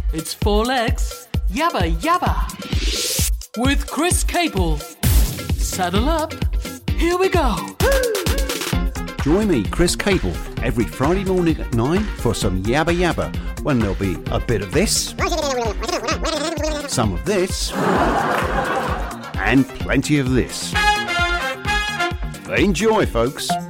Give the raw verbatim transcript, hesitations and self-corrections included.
It's Four Legs, Yabba Yabba, with Chris Cable. Saddle up, here we go. Join me, Chris Cable, every Friday morning at nine for some Yabba Yabba, when there'll be a bit of this, some of this, and plenty of this. Enjoy, folks.